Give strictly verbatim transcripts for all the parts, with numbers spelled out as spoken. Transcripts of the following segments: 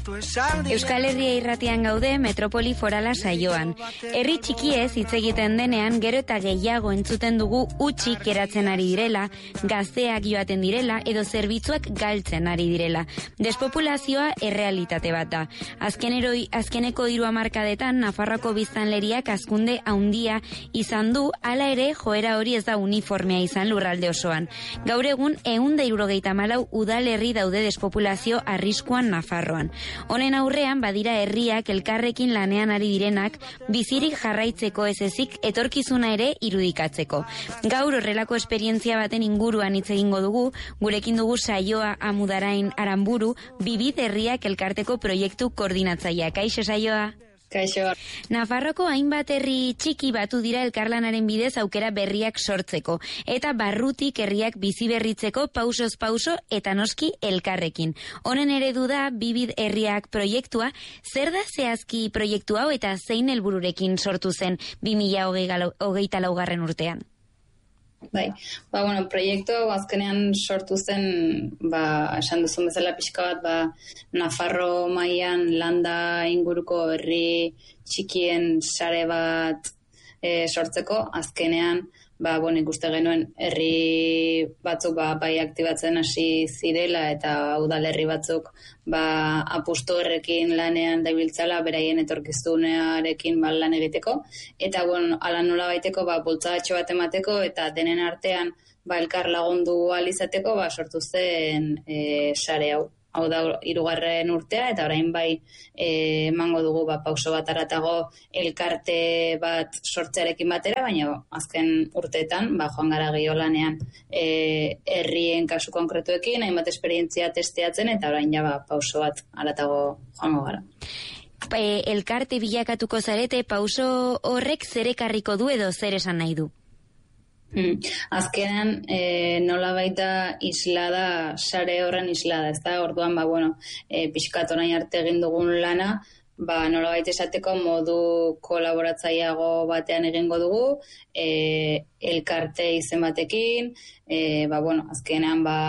Euskal Herria irratian gaude Metropoli Forala saioan. Herri txikiez hitz egiten denean gero eta gehiago entzuten dugu utzik geratzen ari direla, gazteak joaten direla edo zerbitzuak galtzen ari direla. Despopulazioa errealitate bat da. Azkenero, azkeneko hiru hamarkadetan Nafarroako biztanleriak hazkunde handia izan du, hala ere joera hori ez da uniformea izan lurralde osoan. Gaur egun ehun eta hirurogeita hamalau udalerri daude despopulazio arriskuan Nafarroan. Honen aurrean badira herriak elkarrekin lanean ari direnak bizirik jarraitzeko ez ezik etorkizuna ere irudikatzeko. Gaur horrelako esperientzia baten inguruan hitz egingo dugu, gurekin dugu Saioa Amudarain Aranburu, Bibid herriak elkarteko proiektu koordinatzailea. Kaixo Saioa. Kaixo. Nafarroko hainbat herri txiki batu dira elkarlanaren bidez aukera berriak sortzeko, eta barrutik herriak bizi berritzeko pausoz pauso eta noski elkarrekin. Honen eredu da Bibid herriak proiektua. Zer da zehazki proiektu hau eta zein helbururekin sortu zen bi mila hogeita laugarren urtean? Bai, ba, bueno, proiektu azkenean sortu zen, ba, esan duzun bezala pixka bat, ba, Nafarro mailan landa inguruko herri txikien sare bat e, sortzeko, azkenean, ba, bueno, ikuste genuen herri batzuk ba, bai aktibatzen hasi zirela eta udalerri batzuk ba, apustu horrekin lanean dabiltzala beraien etorkizunarekin ba, lan egiteko. Eta, bueno, ala nola baiteko ba, bultzadatxo bat emateko eta denen artean ba, elkar lagundu ahal izateko ba, sortu zen e, sare hau. Hau da hirugarren urtea eta orain bai eh, emango dugu ba, pauso bat aratago elkarte bat sortzearekin batera, baina azken urteetan ba, joan gara gehiolanean eh, herrien kasu konkretuekin, hainbat esperientzia testeatzen eta orain ja ba, pauso bat aratago joango gara. E, elkarte bilakatuko zarete, pauso horrek zer ekarriko du edo zer esan nahi du? Hmm. Azkenean e, nola baita islada, sare horren islada, ez da? Orduan, ba, bueno, e, pixkat orain arte egin dugun lana, ba, nola baita esateko modu kolaboratzaileago batean egingo dugu, e, elkarte izen batekin, e, ba, bueno, azkenean, ba,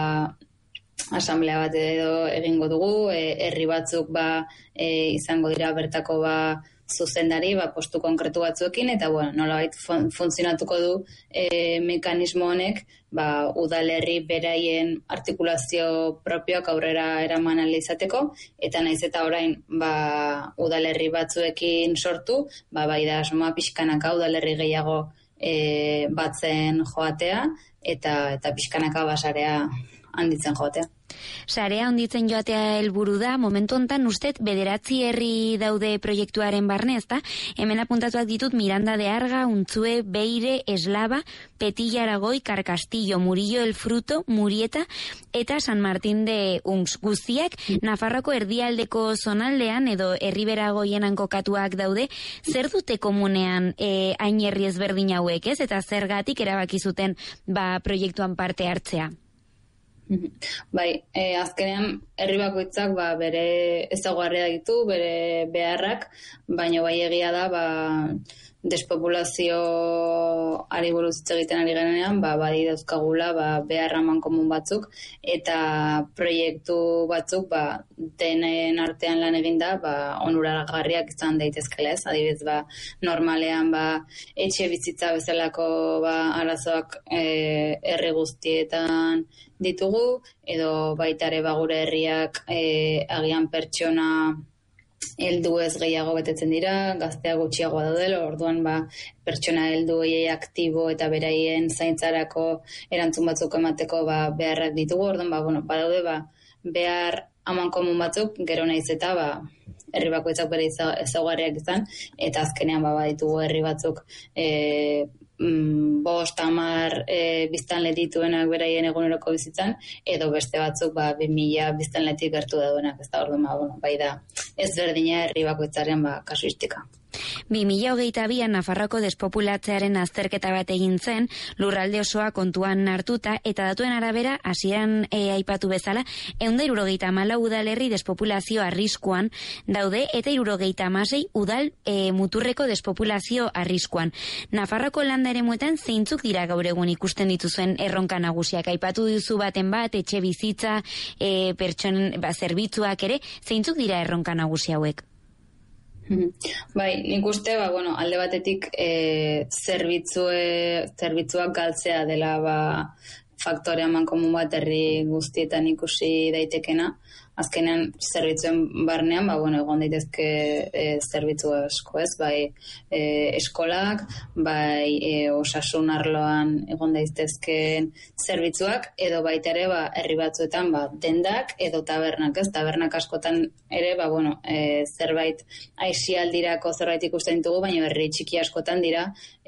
asamblea bat edo egingo dugu, e, herri batzuk, ba, e, izango dira bertako, ba, zuzendari ba, postu konkretu batzuekin eta bueno, nolabait fun, funtzionatuko du e, mekanismo honek ba, udalerri beraien artikulazio propioak aurrera eraman ahal izateko eta naiz eta orain ba, udalerri batzuekin sortu, ba, bai da asmoa pixkanaka udalerri gehiago e, batzen joatea eta, eta pixkanaka basarea handitzen joatea. Sarea handitzen joatea helburu da, momentu hontan ustez bederatzi herri daude proiektuaren barne, ezta? Hemen apuntatuak ditut Miranda de Arga, Untzue, Beire, Eslava, Petilla Aragoi, Karkastillo, Murillo el Fruto, Murieta eta San Martín de Unx. Guztiak Nafarroko erdialdeko zonaldean edo herriberagoienan kokatuak daude. Zer dute komunean eh, hain herri ezberdin hauek, ez? Eta zergatik erabaki zuten ba, proiektuan parte hartzea? Bai, e, azkenean herri bakoitzak ba, bere ezaugarriak ditu, bere beharrak, baina bai egia da ba, despopulazio ari buruz hitz egiten ari garenean, ba, badi dauzkagula ba, behar amankomun batzuk eta proiektu batzuk ba, denen artean lan eginda ba, onuragarriak izan daitezkela, ez? Adibidez, ba, normalean ba, etxe bizitza bezalako ba, arazoak e, herri guztietan ditugu, edo baita ere ba, gure herriak e, agian pertsona heldu ez gehiago betetzen dira, gaztea gutxiago daudela, orduan ba, pertsona helduei aktibo eta beraien zaintzarako erantzun batzuk emateko ba, beharrak ditugu, orduan ba, bueno, badaude ba, behar amankomun batzuk, gero naiz eta ba, herri bakoitzak bere ezaugarriak izan, eta azkenean ba, baditugu herri batzuk e, mm, bost, hamar e, biztanle dituenak beraien eguneroko bizitzan, edo beste batzuk ba, bi mila biztanletik gertu daudenak, ez da orduan, ba, bueno, bai da, ez berdina herri bakoitzaren ba, kasuistika. bi mila hogeita bian Nafarroako despopulatzearen azterketa bat egin zen, lurralde osoa kontuan hartuta, eta datuen arabera, hasieran e, aipatu bezala, ehun eta hirurogeita hamalau udalerri despopulazio arriskuan daude, eta hirurogeita hamasei udal e, muturreko despopulazio arriskuan. Nafarroako landa eremuetan zeintzuk dira gaur egun ikusten dituzuen erronka nagusiak? Aipatu duzu baten bat, etxe bizitza, e, pertsonen ba, zerbitzuak ere, zeintzuk dira erronka nagusi hauek? Bai, nik uste, ba, bueno, alde batetik e, zerbitzue, zerbitzuak galtzea dela ba, faktore haman komun bat herri guztietan ikusi daitekena. Azkenean zerbitzuen barnean, ba, bueno, egon daitezke e, zerbitzu asko, ez? Bai, e, eskolak, bai, e, osasun arloan egon daitezkeen zerbitzuak, edo baita ere, ba, herri batzuetan, ba, dendak edo tabernak, ez? Tabernak askotan ere, ba, bueno, e, zerbait aisialdirako zerbait ikusten ditugu, baina herri txiki askotan dira,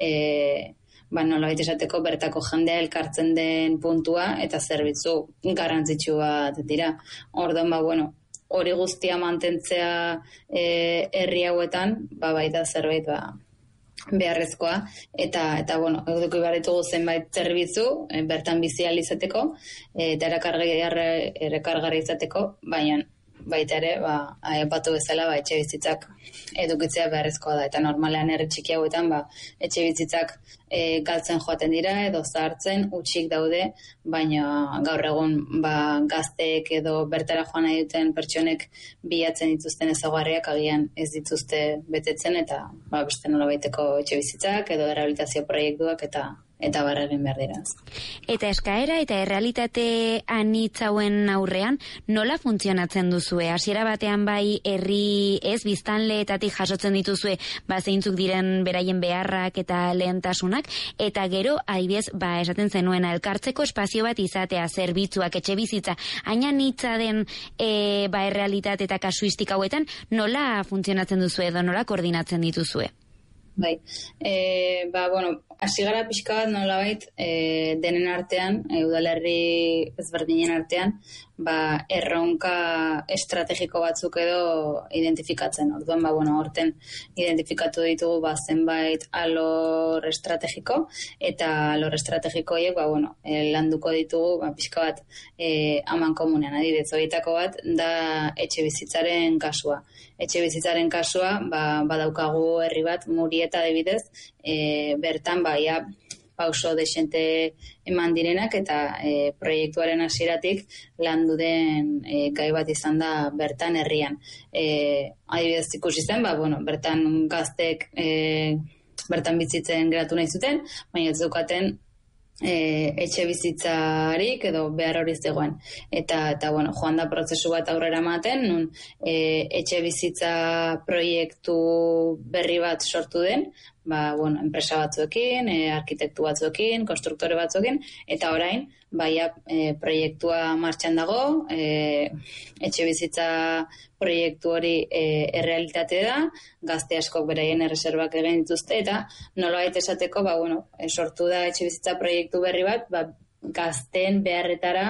e, ba, nolabait esateko bertako jendea elkartzen den puntua eta zerbitzu garrantzitsu bat dira. Orduan, ba, bueno, hori guztia mantentzea e, herri hauetan, ba, baita zerbait, ba, beharrezkoa, eta, eta bueno, eduki behar ditugu zenbait zerbitzu, e, bertan bizi ahal izateko, e, eta erakargarri izateko, baina baita ere, ba, aipatu bezala, ba, etxe bizitzak edukitzea beharrezkoa da, eta normalean herri txiki hauetan, ba, etxe bizitzak e, galtzen joaten dira, edo zahartzen, utxik daude, baina gaur egun, ba, gazteek edo bertara joan nahi duten pertsonek bilatzen dituzten ezaugarriak agian ez dituzte betetzen, eta, ba, beste nolabaiteko etxe bizitzak, edo rehabilitazio proiektuak, eta eta barra egin behar dira. Eta eskaera eta errealitate anitzauen aurrean nola funtzionatzen duzue? Hasiera batean bai herri ez biztanleetatik jasotzen dituzue ba zeintzuk diren beraien beharrak eta lehentasunak, eta gero adibidez ba esaten zenuena elkartzeko espazio bat izatea, zerbitzuak, etxe bizitza, hain anitza den e, ba errealitate eta kasuistika hauetan nola funtzionatzen duzue edo nola koordinatzen dituzue? Bai, e, ba, bueno, hasi gara pixka bat nolabait e, denen artean, e, udalerri ezberdinen artean, ba, erronka estrategiko batzuk edo identifikatzen. Orduan, ba, bueno, horten identifikatu ditugu ba, zenbait alor estrategiko, eta alor estrategiko horiek, ba, bueno, e, landuko ditugu, ba, pixka bat e, aman komunean, adibidez, horietako bat, da etxe bizitzaren kasua. Etxe bizitzaren kasua, ba, badaukagu herri bat, Murieta adibidez, e, bertan, ba, ia, pauso desente eman direnak, eta e, proiektuaren hasieratik landu den e, gai bat izan da bertan herrian. E, adibidez ikusi zen, ba, bueno, bertan gaztek e, bertan bizitzen geratu nahi zuten, baina ez dukaten E, etxe bizitzarik edo behar hori zegoen. Eta, eta bueno, joan da prozesu bat aurrera ematen, nun e, etxe bizitza proiektu berri bat sortu den, ba, bueno, enpresa batzuekin, e, arkitektu batzuekin, konstruktore batzuekin, eta orain, baia e, proiektua martxan dago, e, etxe bizitza proiektu hori e, errealitate da, gazte askok beraien erreserbak egin dituzte, eta nolabait esateko, ba, bueno, e, sortu da etxe bizitza proiektu berri bat, ba, gazteen beharretara,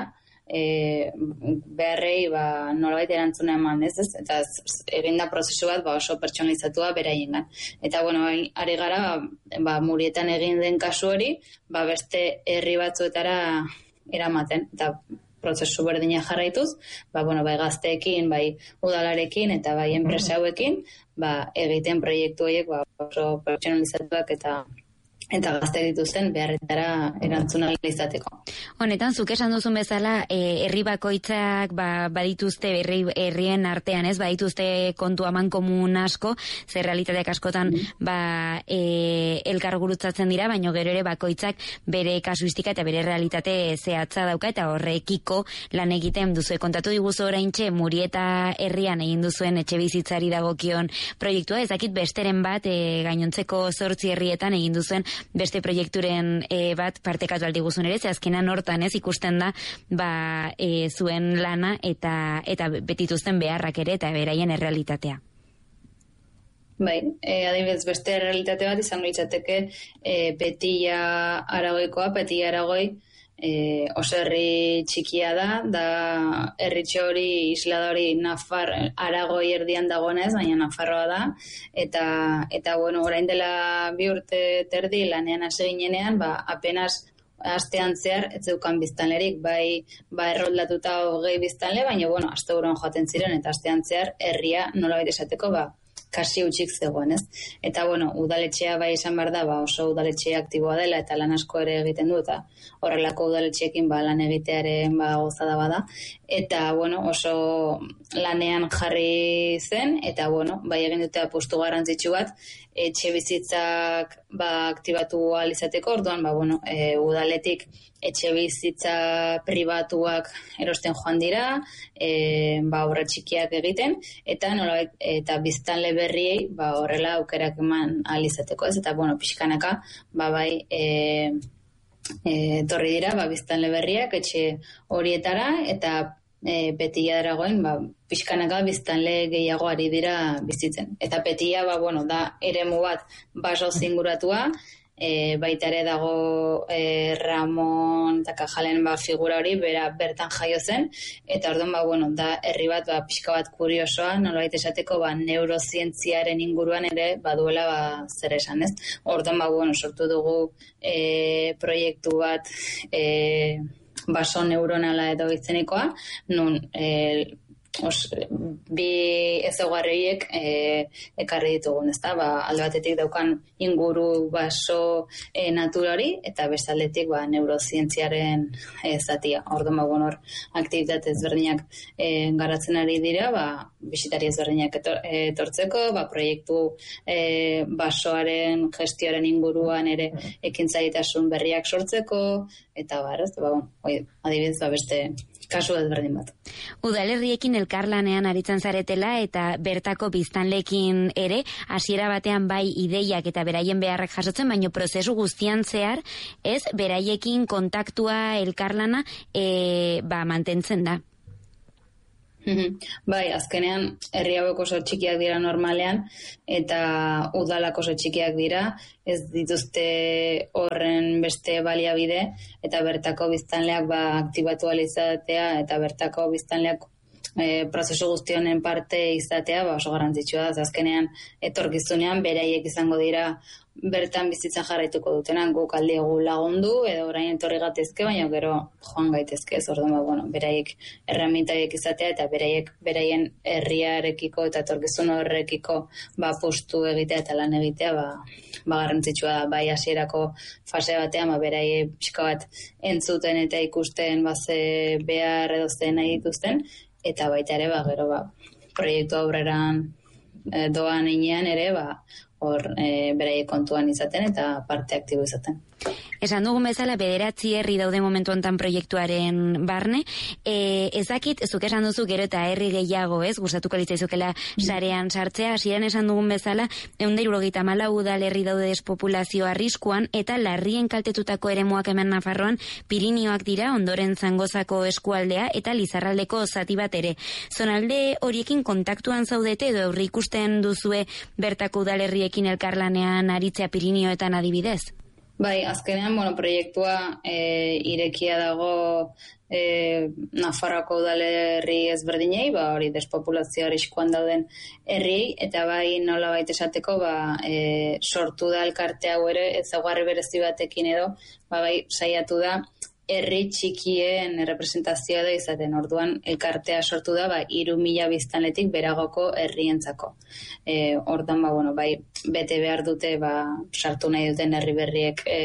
e, beharrei ba, nolabait erantzuna eman, ez, ez? Eta egin da prozesu bat ba, oso pertsonalizatua beraiengan. Eta, bueno, ari gara, ba, Murietan egin den kasu hori, ba, beste herri batzuetara eramaten, eta prozesu berdina jarraituz, ba, bueno, bai gazteekin, bai udalarekin, eta bai enpresa hauekin, ba, egiten proiektu horiek ba, oso pertsonalizatuak eta eta gazte dituzten beharretara erantzuna izateko. Honetan, zuk esan duzun bezala, herri e, bakoitzak ba, badituzte herri, herrien artean, ez, badituzte kontu aman komun asko, zer realitateak askotan ba, e, elkar gurutzatzen dira, baina gero ere bakoitzak bere kasuistika eta bere realitate zehatza dauka, eta horrekiko lan egiten duzu. Kontatu diguzu oraintxe Murieta herrian egin duzuen etxe bizitzari dagokion proiektua, ez dakit besteren bat e, gainontzeko zortzi herrietan egin duzuen beste proiekturen e, bat partekatu aldi guzun ere, ze azkenan hortan ez ikusten da ba, e, zuen lana eta eta betituzten beharrak ere eta beraien errealitatea. Bai, e, adibidez beste realitate bat izango litzateke e, Petilla Aragoikoa, Petilla Aragoi e, oso herri txikia da, da herritxo hori, isla da hori Nafar, Aragoi erdian dagoenez, baina Nafarroa da, eta, eta bueno, orain dela bi urte terdi lanean hasi ginenean, ba, apenas astean zehar ez zeukan biztanlerik, bai ba erroldatuta hogei biztanle, baina bueno, asteburuan joaten ziren eta astean zehar herria nolabait esateko ba kasi utxik zegoen, ez? Eta bueno, udaletxea bai esan behar da, ba, oso udaletxe aktiboa dela eta lan asko ere egiten du eta horrelako udaletxeekin ba lan egitearen ba gozada bada eta bueno, oso lanean jarri zen eta bueno, bai egin dute apustu garrantzitsu bat etxe bizitzak ba aktibatu ahal izateko, orduan ba bueno, e, udaletik etxe bizitza pribatuak erosten joan dira, e, ba obra txikiak egiten eta nolabait eta biztanle berriei ba horrela aukerak eman ahal izateko, ez? Eta bueno, pixkanaka ba bai e, etorri e, dira ba biztanle berriak etxe horietara eta E, petia dagoen, ba, pixkanaka biztanle gehiago ari dira bizitzen. Eta petia, ba, bueno, da eremu bat baso zinguratua, e, baita ere dago e, Ramon eta Kajalen ba, figura hori, bera bertan jaio zen, eta orduan, ba, bueno, da herri bat, ba, pixka bat kuriosoa, nolabait esateko, ba, neurozientziaren inguruan ere, baduela, ba, zer esan, ez? Orduan, ba, bueno, sortu dugu e, proiektu bat, e, baso neuronala edo izenekoa, nun e, os, bi ezaugarriek e, ekarri ditugun, ezta? Ba, alde batetik daukan inguru baso e, naturari eta bestaldetik ba, neurozientziaren e, zatia. Orduan ba, bueno, aktibitate ezberdinak e, garatzen ari dira, ba, bisitari ezberdinak etor, etortzeko, ba, proiektu e, basoaren gestioaren inguruan ere ekintzailetasun berriak sortzeko, eta bar, ez, ba, oi, adibidez, ba, beste kasu ezberdin bat. Udalerriekin elkarlanean aritzen zaretela eta bertako biztanleekin ere, hasiera batean bai ideiak eta beraien beharrak jasotzen, baino prozesu guztian zehar, ez, beraiekin kontaktua, elkarlana, e, ba, mantentzen da. Bai, azkenean herri hauek oso txikiak dira normalean eta udalak oso txikiak dira, ez dituzte horren beste baliabide eta bertako biztanleak ba aktibatu ahal izatea eta bertako biztanleak e, prozesu guzti honen parte izatea ba oso garrantzitsua da. Azkenean etorkizunean beraiek izango dira bertan bizitzan jarraituko dutenan, guk aldiegu lagundu edo orain etorri gatezke, baina gero joan gaitezke, ez orduan, ba, bueno, beraiek erramintaiek izatea eta beraiek beraien herriarekiko eta etorkizun horrekiko ba postu egitea eta lan egitea ba, ba garrantzitsua da, bai hasierako fase batean, ba beraiek pixka bat entzuten eta ikusten ba ze behar edo ze nahi dituzten eta baita ere ba gero ba proiektu aurreran e, doan inean ere ba hor e, beraiek kontuan izaten eta parte aktibo izaten. Esan dugun bezala, bederatzi herri daude momentu honetan proiektuaren barne. E, ezakit, zuk esan duzu gero eta herri gehiago, ez? Gustatuko litzaizukela sarean sartzea. Hasieran esan dugun bezala, ehun eta hirurogeita hamalau udalerri daude despopulazio arriskuan eta larrien kaltetutako eremuak hemen Nafarroan Pirinioak dira, ondoren Zangozako eskualdea eta Lizarraldeko zati bat ere. Zonalde horiekin kontaktuan zaudete edo aurre ikusten duzue bertako udalerriekin elkarlanean aritzea Pirinioetan adibidez? Bai, azkenean, bueno, proiektua e, irekia dago e, Nafarroako udalerri ezberdinei, ba, hori despopulazio arriskuan dauden herriei, eta bai nola baita esateko, ba, e, sortu da elkarte hau ere, ezaugarri berezi batekin edo, ba, bai, saiatu da, herri txikien representazioa da izaten, orduan elkartea sortu da ba hiru mila biztanletik beragoko herrientzako. E, orduan ba bueno, bai bete behar dute ba sartu nahi duten herri berriek e,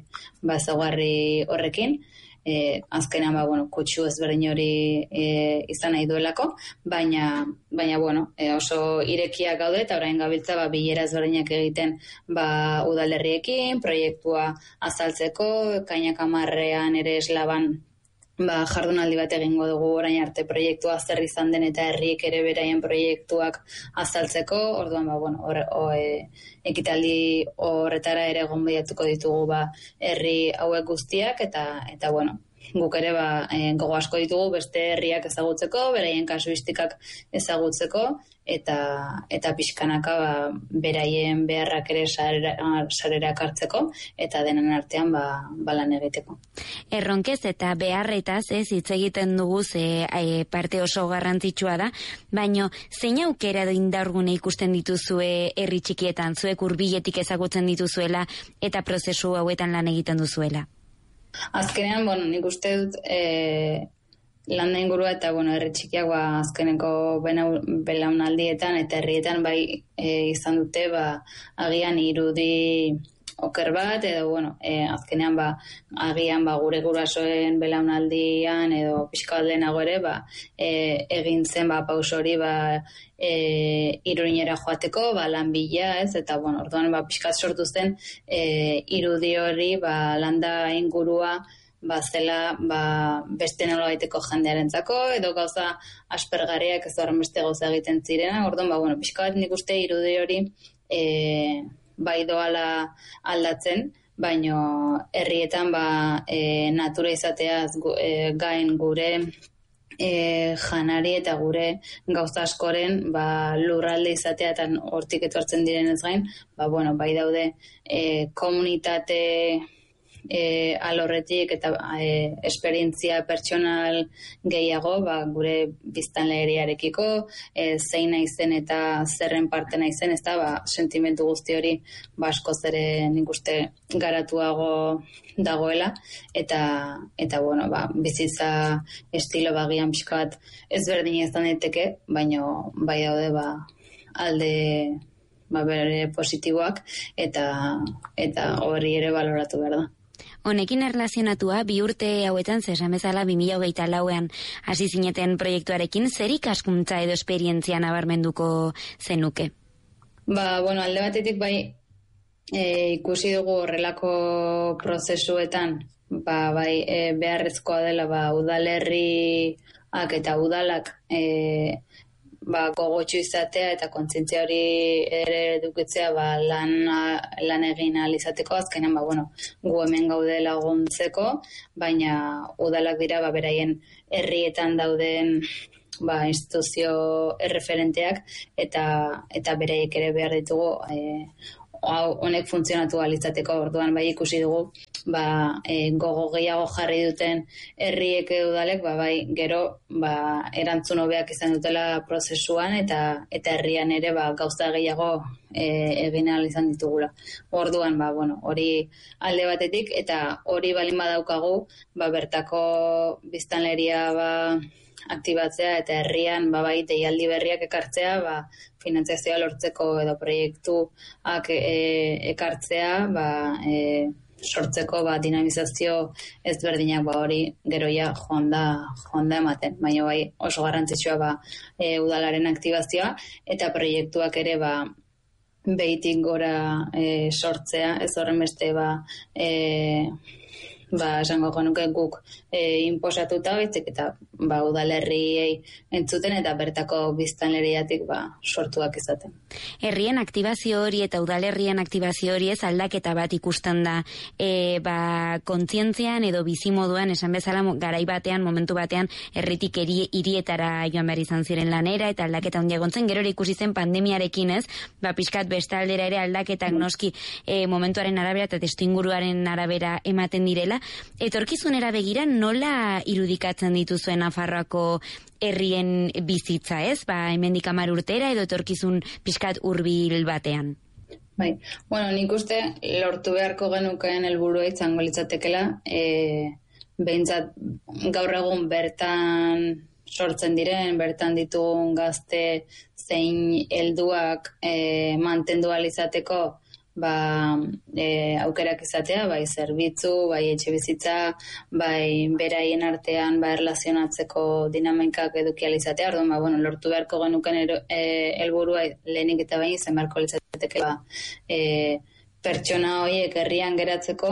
ba ezaugarri horrekin. E, azkenean ba bueno, kutsu ezberdin hori e, izan nahi duelako, baina baina bueno, e, oso irekiak gaude eta orain gabiltza ba bilera ezberdinak egiten ba udalerriekin, proiektua azaltzeko, kainak hamarrean ere eslaban ba jardunaldi bat egingo dugu orain arte proiektua zer izan den eta herriek ere beraien proiektuak azaltzeko, orduan ba bueno, or, o, e, ekitaldi horretara ere gonbidatuko ditugu ba herri hauek guztiak eta eta bueno, guk ere ba, e, gogo asko ditugu beste herriak ezagutzeko, beraien kasuistikak ezagutzeko, eta eta pixkanaka ba, beraien beharrak ere sarera, sarera kartzeko, eta denen artean ba, balan egiteko. Erronkez eta beharretaz ez hitz egiten dugu ze e, parte oso garrantzitsua da, baino zein aukera edo indargune ikusten dituzue herri txikietan, zuek hurbiletik ezagutzen dituzuela eta prozesu hauetan lan egiten duzuela? Azkenean, bueno, nik uste dut e, landa ingurua eta bueno, herri txikiak ba, azkeneko belaunaldietan eta herrietan bai e, izan dute ba, agian irudi oker bat, edo bueno, e, azkenean ba, agian ba, gure gurasoen belaunaldian edo pixka bat lehenago ere ba, e, egin zen ba, paus hori ba, e, iruñera joateko, ba, lan bila, ez, eta bueno, orduan ba, pixka sortu zen e, irudi hori ba, landa ingurua ba, zela ba, beste nola baiteko jendearentzako, edo gauza aspergarriak ez horren beste gauza egiten zirena, orduan ba, bueno, pixka bat nik uste irudi hori e, bai doala aldatzen, baino herrietan ba, e, natura izateaz e, gain gure e, janari eta gure gauza askoren ba, lurralde izatea eta hortik etortzen direnez gain, ba, bueno, bai daude e, komunitate E, alorretik eta e, esperientzia pertsonal gehiago ba, gure biztanleriarekiko e, zein naizen eta zerren parte naizen, ez da, ba, sentimentu guzti hori ba, askoz ere nik uste garatuago dagoela eta, eta bueno, ba, bizitza estilo bagian pixka bat ezberdin izan daiteke, baino bai daude ba, alde ba, bere positiboak eta, eta hori ere baloratu behar da. Honekin erlazionatua, bi urte hauetan zesan bezala bi mila hogeita lauean hasi zineten proiektuarekin, zer ikaskuntza edo esperientzia nabarmenduko zenuke? Ba, bueno, alde batetik bai e, ikusi dugu horrelako prozesuetan, ba, bai e, beharrezkoa dela ba, udalerriak eta udalak e, ba, gogotxu izatea eta kontzientzia hori ere edukitzea ba, lan, lan egin ahal izateko, azkenan ba, bueno, gu hemen gaude laguntzeko, baina udalak dira ba, beraien herrietan dauden ba, instituzio erreferenteak eta, eta bereik ere behar ditugu e, honek funtzionatu ahal izateko, orduan bai ikusi dugu ba, e, gogo gehiago jarri duten herriek udalek ba, bai gero ba, erantzun hobeak izan dutela prozesuan eta eta herrian ere ba, gauza gehiago e, egin ahal izan ditugula. Orduan ba, bueno, hori alde batetik eta hori balin badaukagu ba, bertako biztanleria ba, aktibatzea eta herrian ba, bai deialdi berriak ekartzea ba, finantziazioa lortzeko edo proiektuak e, ekartzea ba, e, sortzeko ba, dinamizazio ezberdinak ba, hori geroia jonda, jonda ematen, baina bai oso garrantzitsua ba, e, udalaren aktibazioa eta proiektuak ere ba, behitik gora e, sortzea, ez horren beste ba, e, ba, esango genuke guk e, inposatuta baizik eta ba, udalerriei entzuten eta bertako biztanleriatik ba, sortuak izaten. Herrien aktibazio hori eta udalerrien aktibazio hori ez aldaketa bat ikusten da e, ba, kontzientzian edo bizimoduan esan bezala garai batean, momentu batean herritik eri, hirietara joan behar izan ziren lanera eta aldaketa handia gontzen, gero ikusi zen pandemiarekin ez, ba, pixkat bestaldera ere aldaketak noski e, momentuaren arabera eta testuinguruaren arabera ematen direla. Etorkizunera begira nola irudikatzen dituzuen Nafarroako herrien bizitza, ez? Ba, hemendik hamar urtera edo etorkizun pixkat hurbil batean. Bai, bueno, nik uste lortu beharko genukeen helburua izango litzatekela, e, behintzat gaur egun bertan sortzen diren, bertan ditugun gazte zein helduak e, mantendu ahal izateko ba, e, aukerak izatea, bai zerbitzu, bai etxe bizitza, bai beraien artean ba, erlazionatzeko dinamikak eduki ahal izatea, orduan, ba, bueno, lortu beharko genuken helburua e, lehenik eta bain izan beharko litzateke ba, e, pertsona horiek herrian geratzeko,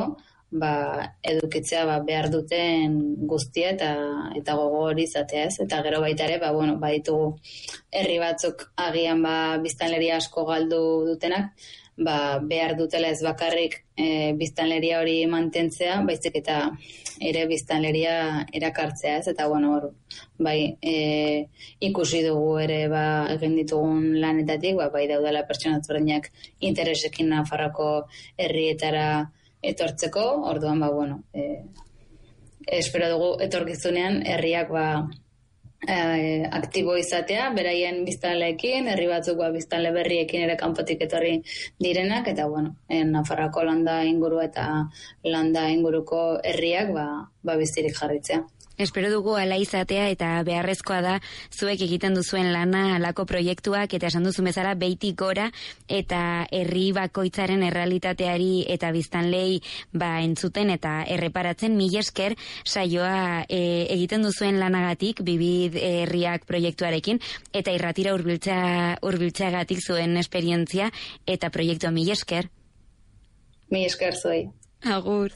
ba, edukitzea ba, behar duten guztia eta, eta gogo hori izatea ez. Eta gero baita ere, ba, bueno, ba, ditugu herri batzuk agian ba, biztanleria asko galdu dutenak, ba, behar dutela ez bakarrik e, biztanleria hori mantentzea, baizik eta ere biztanleria erakartzea ez, eta bueno, hor, bai, e, ikusi dugu ere ba, egin ditugun lanetatik, ba, bai daudela pertsona ezberdinak interesekin Nafarroako herrietara etortzeko, orduan, ba, bueno, e, espero dugu etorkizunean herriak ba, E, aktibo izatea, beraien biztanleekin, herri batzuk ba, biztanle berriekin ere kanpotik etorri direnak, eta bueno, en Nafarroako landa inguru eta landa inguruko herriak ba, ba bizirik jarritzea. Espero dugu ala izatea eta beharrezkoa da zuek egiten duzuen lana alako proiektuak eta esan duzu bezala behitik gora eta herri bakoitzaren errealitateari eta biztanlei ba entzuten eta erreparatzen mila esker saioa e, egiten duzuen lanagatik Bibid herriak proiektuarekin eta irratira hurbiltzea hurbiltzeagatik zuen esperientzia eta proiektua mila esker. Mila esker zuei. Agur.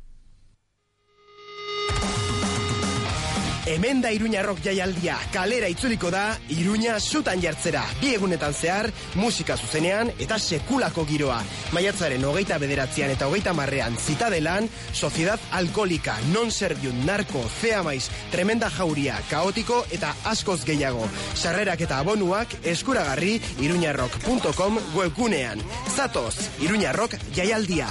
Hemen da Iruña Rock jaialdia, kalera itzuliko da Iruña sutan jartzera. Bi egunetan zehar, musika zuzenean eta sekulako giroa. Maiatzaren hogeita bederatzean eta hogeita marrean Zitadelan, Sociedad Alkolika, Non Servium, Narko, Cea Maiz, Tremenda Jauria, Kaotiko eta askoz gehiago. Sarrerak eta abonuak eskuragarri iruñarrock punto com webgunean. Zatoz, Iruña Rock jaialdia.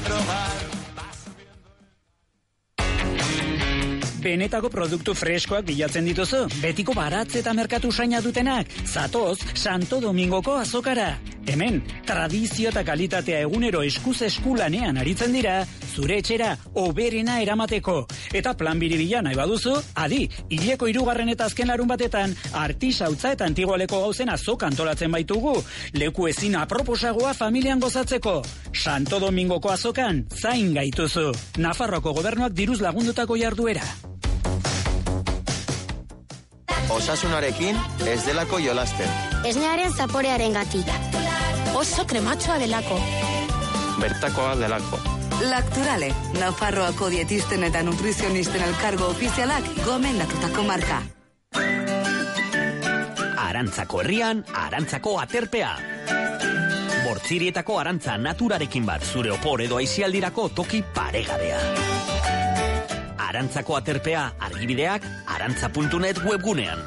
Benetako produktu freskoak bilatzen dituzu, betiko baratze eta merkatu usaina dutenak, zatoz Santo Domingoko azokara. Hemen, tradizio eta kalitatea egunero eskuz eskulanean aritzen dira, zure etxera oberena eramateko. Eta plan biribilan nahi baduzu, adi, hileko hirugarren eta azken larun batetan, artisautza eta antigualeko gauzen azok antolatzen baitugu, leku ezin aproposagoa familian gozatzeko. Santo Domingoko azokan, zain gaituzu. Nafarroako gobernuak diruz lagundutako jarduera. Osasunarekin ez delako jolasten. Esnearen zaporearen gatik. Oso krematxoa delako. Bertakoa delako. Lacturale, Nafarroako dietisten eta nutrizionisten elkargo ofizialak gomendatutako marka. Arantzako herrian, Arantzako aterpea. Bortzirietako arantza naturarekin bat zure opor edo aizialdirako toki paregabea. Arantzako aterpea argibideak arantza puntu net webgunean.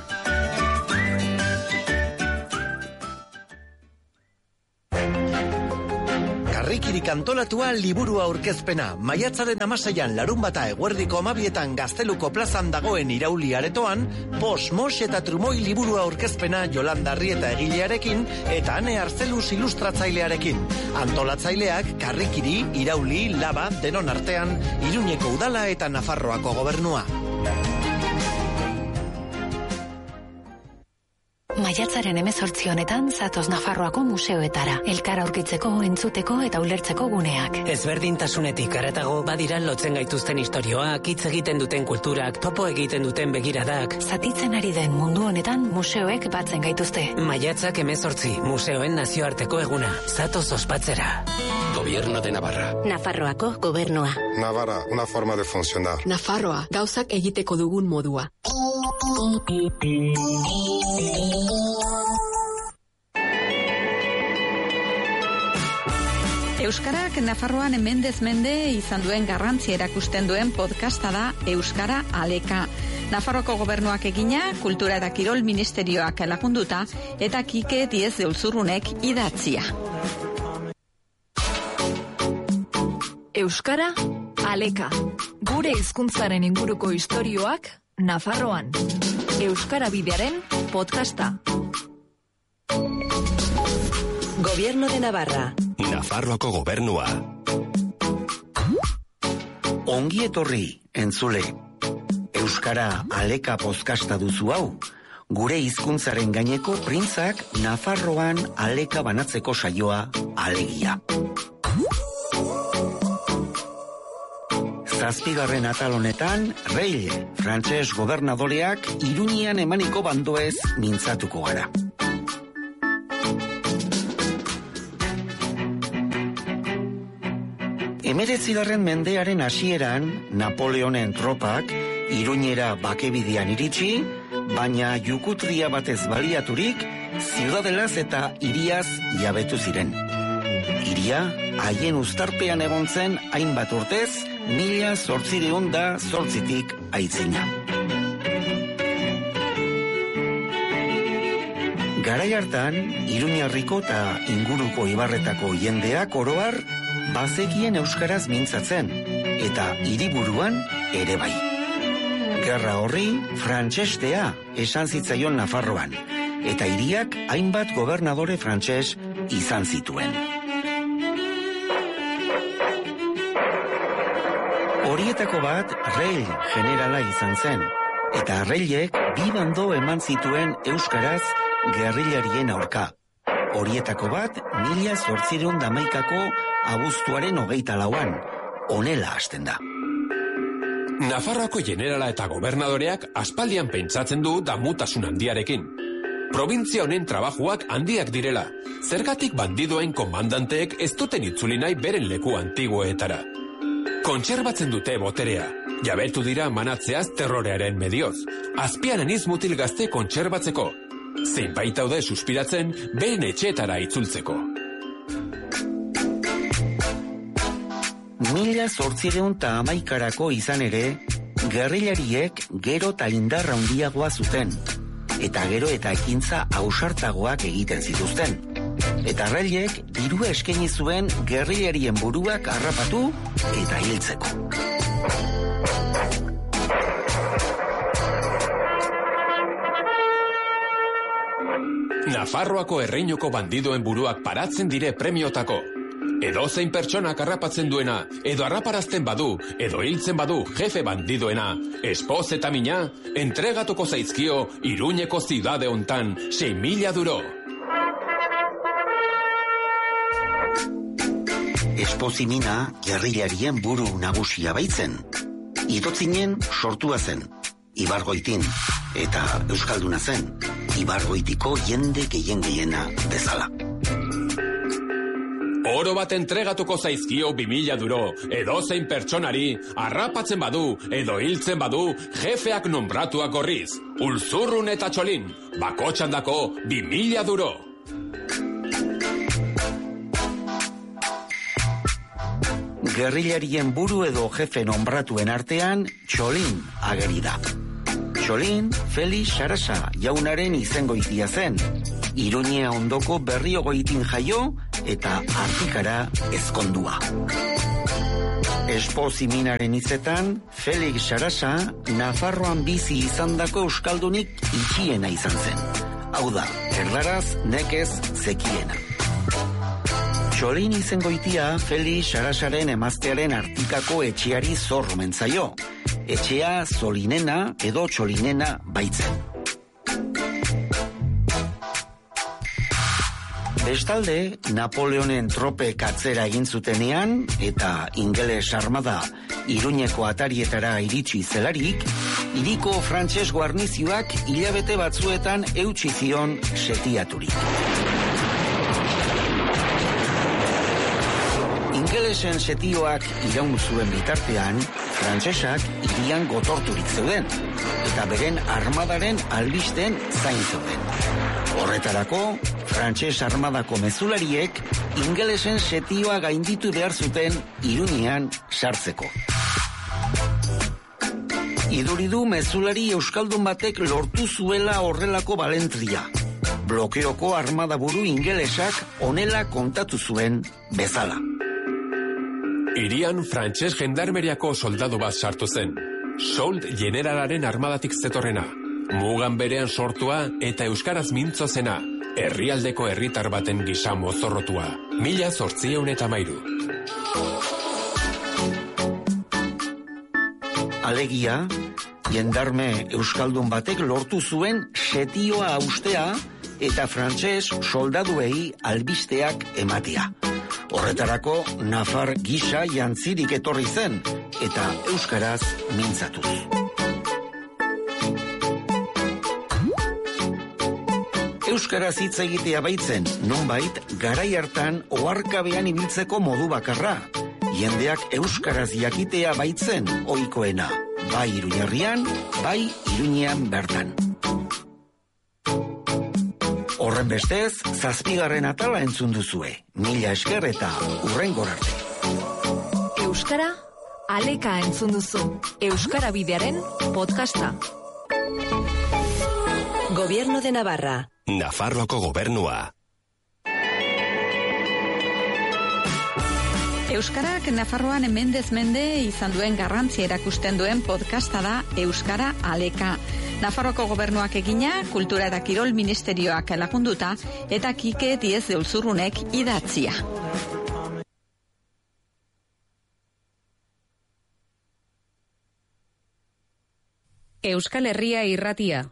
Karrikirik antolatua liburua aurkezpena. Maiatzaren hamaseian larun bata eguerdiko amabietan Gazteluko plazan dagoen irauli aretoan, Pos, Mos eta Trumoi liburua aurkezpena Jolanda Arrieta egilearekin eta Ane Arzeluz ilustratzailearekin. Antolatzaileak Karrikiri, Irauli, Laba, denon artean, Iruñeko udala eta Nafarroako gobernua. Maiatzaren hemezortzi honetan zatoz Nafarroako museoetara. Elkar aurkitzeko, entzuteko eta ulertzeko guneak. Ezberdintasunetik haratago badira lotzen gaituzten istorioak, hitz egiten duten kulturak, topo egiten duten begiradak. Zatitzen ari den mundu honetan museoek batzen gaituzte. Maiatzak hemezortzi, museoen nazioarteko eguna. Zatoz ospatzera. Gobierno de Navarra. Nafarroako gobernua. Navarra, una forma de funcionar. Nafarroa, gauzak egiteko dugun modua. Euskarak Nafarroan mendez mende izan duen garrantzia erakusten duen podcasta da Euskara Aleka. Nafarroako gobernuak egina, Kultura eta Kirol Ministerioak lagunduta eta Kike Diez de Ulzurrunek idatzia. Euskara Aleka. Gure hizkuntzaren inguruko istorioak Nafarroan. Euskara Bidearen podcasta. Gobierno de Navarra. Nafarroako gobernua. Ongi etorri, entzule. Euskara Aleka podcasta duzu hau. Gure hizkuntzaren gaineko printzak Nafarroan aleka banatzeko saioa alegia. Zazpigarren atal honetan, Reil, frantses gobernadoreak Iruñean emaniko bandoez mintzatuko gara. Hemeretzigarren mendearen hasieran Napoleonen tropak Iruñera bakebidean iritsi, baina jukutria batez baliaturik, ziudadelaz eta hiriaz jabetu ziren. Hiria haien uztarpean egon zen hainbat urtez, mila zortzireun da zortzitik aitzina. Garai hartan, Iruñarriko eta inguruko ibarretako jendeak oroar, bazekien euskaraz mintzatzen, eta hiriburuan ere bai. Gerra horri frantsestea esan zitzaion Nafarroan, eta hiriak hainbat gobernadore frantses izan zituen. Horietako bat Reil generala izan zen, eta Reilek bi bando eman zituen euskaraz gerrillarien aurka. Horietako bat mila zortzireun da hamaikako abuztuaren hogeita lauan, honela hasten da. Nafarroako generala eta gobernadoreak aspaldian pentsatzen du damutasun handiarekin. Provintzia honen trabajuak handiak direla, zergatik bandidoen komandanteek ez duten itzuli nahi beren leku antiguoetara. Kontserbatzen dute boterea, jabetu dira manatzeaz terrorearen medioz, azpian aniz mutil gazte kontserbatzeko, zein baitaude suspiratzen beren etxeetara itzultzeko. Mila zortzireun ta hamaikarako izan ere, gerrilariek gero eta indar handiagoa zuten, eta gero eta ekintza ausartagoak egiten zituzten. Eta Reilek dirua eskaini zuen gerrilarien buruak harrapatu eta hiltzeko. Nafarroako erreinuko bandidoen buruak paratzen dire premiotako. Edo zein pertsonak harrapatzen duena, edo harraparazten badu, edo hiltzen badu jefe bandidoena, espoz eta mina, entregatuko zaizkio Iruñeko zidade hontan sei mila duro. Espozimina gerrilarien buru nagusia baitzen. Itotzinen sortua zen, Ibargoitin, eta euskalduna zen, Ibargoitiko jende gehien gehiena bezala. Oro bat entregatuko zaizkio bi mila duro, edo zein pertsonari, harrapatzen badu, edo hiltzen badu, jefeak nombratuak gorriz, Ulzurrun eta Txolin, bakotxandako bi mila duro. Gerrilarien buru edo jefe nombratuen artean, Txolin ageri da. Txolin, Felix Sarasa jaunaren izengoitia zen, Iruñea ondoko Berriogoitin jaio eta Artikara ezkondua. Espoziminaren hitzetan, Felix Sarasa Nafarroan bizi izandako euskaldunik itxiena izan zen. Hau da, erdaraz nekez zekiena. Txolin izengoitia Felix Sarasaren emaztearen Artikako etxeari zorromen zaio. Etxea Zolinena edo Txolinena baitzen. Bestalde, Napoleonen tropek atzera egin zutenean eta ingeles armada Iruñeko atarietara iritsi zelarik, hiriko frantses guarnizioak hilabete batzuetan eutsi zion setiaturik. Ingelesen setioak iraun zuen bitartean, frantsesak hirian gotorturik zeuden, eta beren armadaren albisten zain zeuden. Horretarako, frantses armadako mezulariek ingelesen setioa gainditu behar zuten Iruñean sartzeko. Iduridu mezulari euskaldun batek lortu zuela horrelako balentria. Blokeoko armadaburu ingelesak honela kontatu zuen bezala. Irian frantses gendarmeriako soldadu bat sartu zen. Sold generalaren armadatik zetorrena. Mugan berean sortua eta euskaraz mintzo zena. Herrialdeko herritar baten gisa mozorrotua. Mila zortziehun eta hamairu. Alegia, jendarme euskaldun batek lortu zuen setioa haustea eta frantses soldaduei albisteak ematea. Horretarako, Nafar gisa jantzirik etorri zen, eta euskaraz mintzatuz. Euskaraz hitz egitea baitzen, nonbait, garai hartan oharkabean ibiltzeko modu bakarra, jendeak euskaraz jakitea baitzen ohikoena. Bai Iruñerrian, bai Iruñean bertan. Horren bestez, zazpigarren atala entzun duzue. Mila esker eta hurrengor arte. Euskara, aleka entzun duzu. Euskara bidearen podcasta. Gobierno de Navarra. Nafarroako gobernua. Euskarak Nafarroan mendez mende izan duen garrantzia erakusten duen podcasta da Euskara Aleka. Nafarroako gobernuak egina, Kultura eta Kirol Ministerioak lagunduta eta Kike Diez de Ulzurrunek idatzia. Euskal Herria irratia.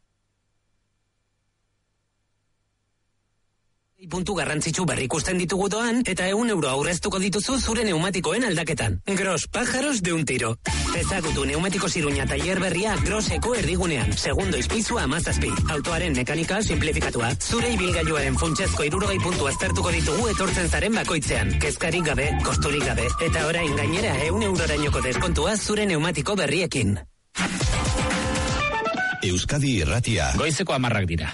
Puntu garrantzitsu berrikusten ditugu doan, eta eun euro aurreztuko dituzu zure neumatikoen aldaketan. Gros, pájaros de un tiro. Ezagutu neumatiko Iruña tailer berria Groseko erdigunean. Segundo izpizua amazazpi. Autoaren mekanika simplifikatua. Zure ibilgailuaren funtsezko hirurogei puntu aztertuko ditugu etortzen zaren bakoitzean. Kezkarik gabe, kosturik gabe. Eta orain gainera eun eurorainoko deskontua zure neumatiko berriekin. Euskadi irratia. Goizeko hamarrak dira.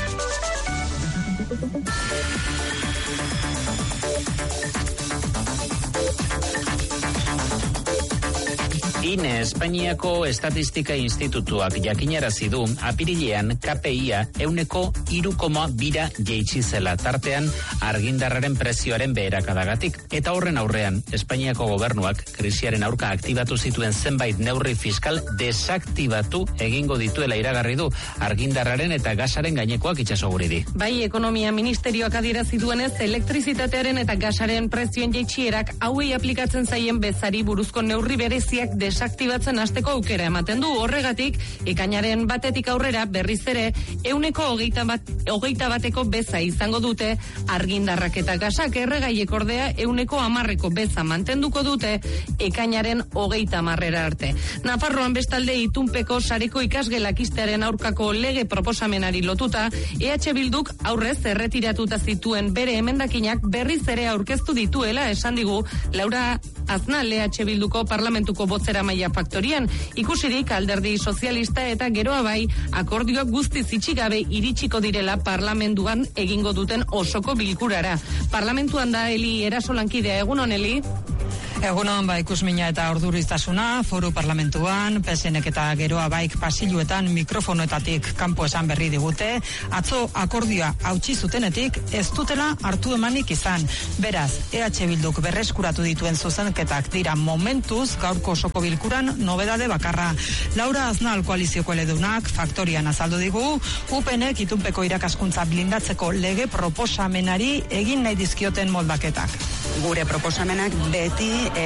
INE Espainiako Estatistika Institutuak jakinarazi du apirilean K P I-a euneko hiru koma bira jaitsi zela tartean argindarraren prezioaren beherakadagatik. Eta horren aurrean Espainiako gobernuak krisiaren aurka aktibatu zituen zenbait neurri fiskal desaktibatu egingo dituela iragarri du argindarraren eta gasaren gainekoak Itsasoguridi. Bai, Ekonomia Ministerioak adierazi duenez, elektrizitatearen eta gasaren prezioen jaitsierak hauei aplikatzen zaien bezari buruzko neurri bereziak desaktibatzen hasteko aukera ematen du. Horregatik, ekainaren batetik aurrera berriz ere euneko hogeita, bat, hogeita bateko beza izango dute argindarrak eta gasak. Erregaiek ordea euneko hamarreko beza mantenduko dute ekainaren hogeita hamarrera arte. Nafarroan bestalde itunpeko sareko ikasgelak ixtearen aurkako lege proposamenari lotuta, E H Bilduk aurrez erretiratuta zituen bere emendakinak berriz ere aurkeztu dituela esan digu Laura Aznal E H Bilduko parlamentuko botzera maila faktorian. Ikusirik alderdi sozialista eta geroa bai akordioak guztiz itxigabe iritsiko direla parlamentuan egingo duten osoko bilkurara. Parlamentuan da Eli Erasolankidea, egunon Eli? Egunon, ba, ikusmina eta orduriztasuna, foru parlamentuan, P S N-ek eta geroa baik pasiluetan mikrofonoetatik kanpo esan berri digute, atzo akordioa hautsi zutenetik ez dutela hartu emanik izan. Beraz, E H Bilduk berreskuratu dituen zuzenketak dira momentuz gaurko osoko bilkuran nobedade bakarra. Laura Aznal koalizioko eledunak faktorian azaldu digu, U P N-ek itunpeko irakaskuntza blindatzeko lege proposamenari egin nahi dizkioten moldaketak. Gure proposamenak beti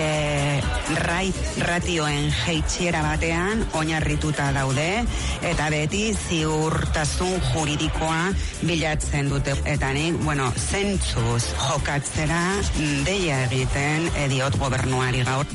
e, rai ratioen jeitsiera batean oinarrituta daude eta beti ziurtasun juridikoa bilatzen dute. Eta nik, bueno, zentzuz jokatzera deia egiten ediot gobernuari gaur.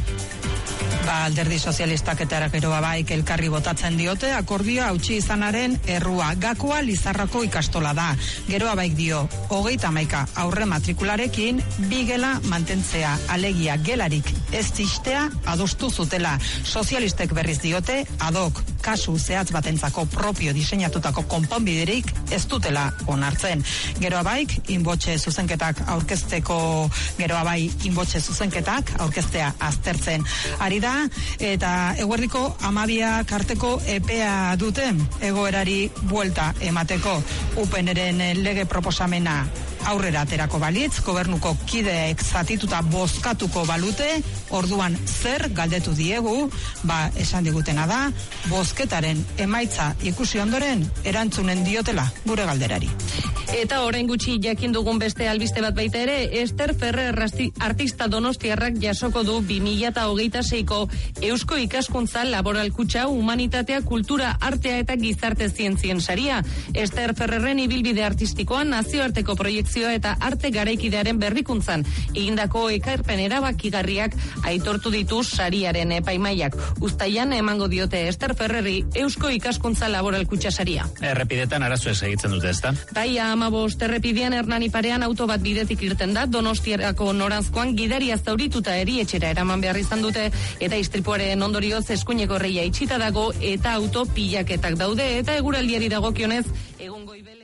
Ba, alderdi sozialistak eta geroa baik elkarri botatzen diote akordioa hautsi izanaren errua. Gakoa Lizarrako ikastola da. Geroa baik dio, hogeita hamaika aurre matrikularekin bi gela mantentzea, alegia gelarik ez tistea adostu zutela. Sozialistek berriz diote, adok kasu zehatz batentzako propio diseinatutako konponbiderik ez dutela onartzen. Geroa baik, inbotxe zuzenketak aurkezteko, geroa bai inbotxe zuzenketak aurkeztea aztertzen ari da, eta eguerdiko amabiak arteko epea dute egoerari buelta emateko. U P N-ren lege proposamena aurrera aterako balitz, gobernuko kideek zatituta bozkatuko balute, orduan zer galdetu diegu, ba esan digutena da, bozketaren emaitza ikusi ondoren erantzunen diotela gure galderari. Eta orain gutxi jakin dugun beste albiste bat baita ere, Ester Ferrer artista donostiarrak jasoko du bi mila hogeita seiko Eusko Ikaskuntza Laboralkutxa Humanitatea, Kultura, Artea eta Gizarte Zientzien saria. Ester Ferrerren ibilbide artistikoan nazioarteko proiekzioa eta arte garaikidearen berrikuntzan egindako ekarpen erabakigarriak aitortu ditu sariaren epaimaiak. Uztaian emango diote Ester Ferrerri Eusko Ikaskuntza Laboralkutxa saria. Errepidetan arazo ez egitzen dute, ezta? Bai, hamabost errepidean Hernani parean auto bat bidetik irten da, Donostierako noranzkoan gidaria zaurituta erietxera eraman behar izan dute, eta istripuaren ondorioz eskuineko erreia itxita dago eta auto pilaketak daude, eta eguraldiari dagokionez egun goibel